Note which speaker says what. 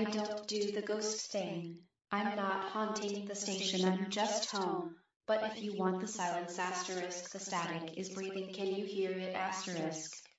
Speaker 1: don't do the ghost thing. I'm not haunting the station, I'm just home. But if you want the silence asterisk, the static is breathing, can you hear it asterisk?